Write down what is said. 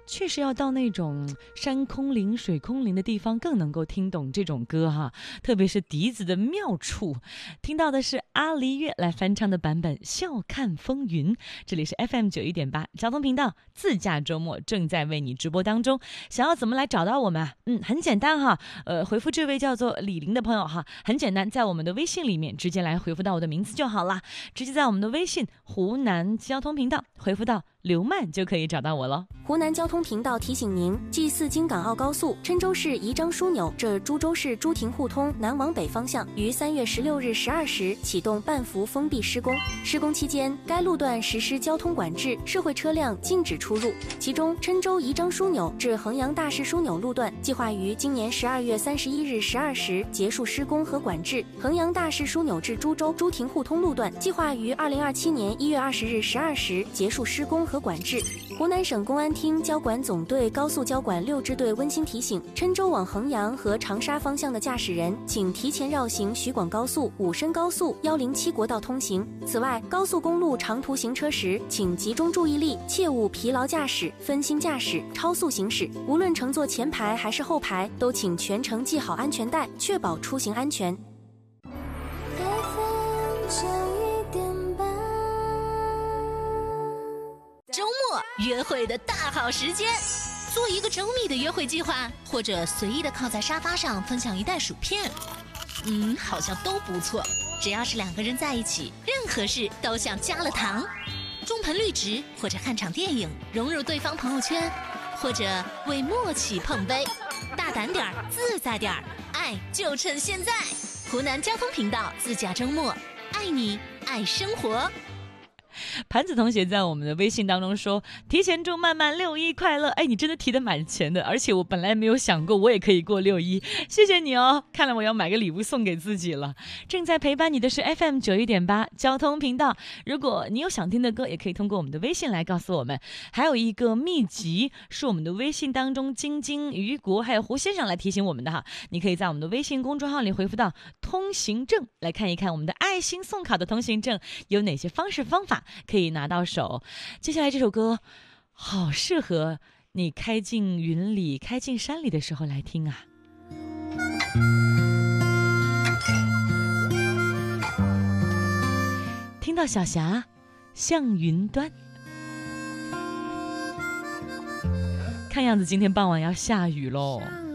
确实要到那种山空灵、水空灵的地方，更能够听懂这种歌哈，特别是笛子的妙处。听到的是阿黎月来翻唱的版本《笑看风云》，这里是 FM91.8交通频道，自驾周末正在为你直播当中。想要怎么来找到我们啊？很简单哈，回复这位叫做李玲的朋友哈，很简单，在我们的微信里面直接来回复到我的名字就好了，直接在我们的微信湖南交通频道回复到刘曼就可以找到我了。 湖南交通频道提醒您：G4京港澳高速郴州市宜章枢纽至株洲市朱亭互通南往北方向于3月16日12时启动半幅封闭施工。施工期间，该路段实施交通管制，社会车辆禁止出入。其中，郴州宜章枢纽至衡阳大市枢纽路段计划于今年12月31日12时结束施工和管制；衡阳大市枢纽至株洲朱亭互通路段计划于2027年1月20日12时结束施工和管制。湖南省公安厅交管总队高速交管6支队温馨提醒：郴州往衡阳和长沙方向的驾驶人，请提前绕行徐广高速、武深高速、107国道通行。此外，高速公路长途行车时，请集中注意力，切勿疲劳驾驶、分心驾驶、超速行驶。无论乘坐前排还是后排，都请全程系好安全带，确保出行安全。 周末约会的大好时间，做一个周密的约会计划，或者随意的靠在沙发上分享一袋薯片，好像都不错。只要是两个人在一起，任何事都像加了糖。种盆绿植，或者看场电影，融入对方朋友圈，或者为默契碰杯。大胆点儿，自在点儿，爱就趁现在。湖南交通频道自驾周末，爱你爱生活。 盘子同学在我们的微信当中说，提前祝曼曼6·1快乐。你真的提得蛮前的，而且我本来没有想过我也可以过6·1，谢谢你哦，看来我要买个礼物送给自己了。正在陪伴你的是 FM91.8交通频道，如果你有想听的歌，也可以通过我们的微信来告诉我们。还有一个秘籍是我们的微信当中晶晶、于国还有胡先生来提醒我们的哈，你可以在我们的微信公众号里回复到通行证，来看一看我们的爱心送卡的通行证有哪些方式方法可以拿到手。接下来这首歌好适合你开进云里开进山里的时候来听啊。听到小霞向云端，看样子今天傍晚要下雨咯。